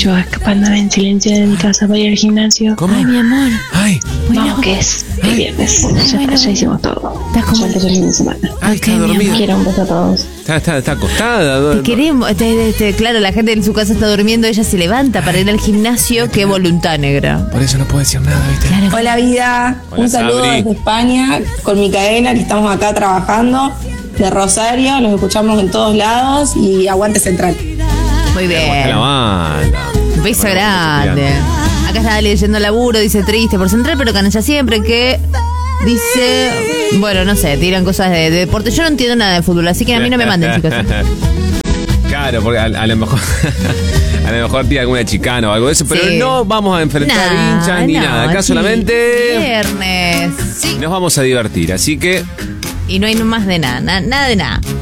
yo escapándome en silencio de mi casa para ir al gimnasio. ¿Cómo? Ay, mi amor. Ay, No, que es el viernes. Ya hicimos todo. Estás como- Ya empezó el fin de semana. ay, está mi dormida. Quiero un beso a todos. Está acostada. Te queremos. Claro, la gente en su casa está durmiendo. Ella se levanta para ir al gimnasio. Qué voluntad, negra. Por eso no puedo decir nada, ¿viste? Claro. Hola vida, Hola, un saludo Sabri. desde España con Micaela, que estamos acá trabajando, de Rosario, los escuchamos en todos lados y aguante Central. Muy Está la bien. banda. Un beso grande. Acá está leyendo laburo, dice triste por Central, pero canalla siempre que dice, bueno, no sé, tiran cosas de deporte. Yo no entiendo nada de fútbol, así que a mí no me manden, chicos. Claro, porque a lo mejor a lo mejor tira alguna chicana o algo de eso, pero Sí. no vamos a enfrentar hinchas ni nada. Acá sí. solamente Viernes. Sí. nos vamos a divertir, así que Y no hay más de nada, nada de nada.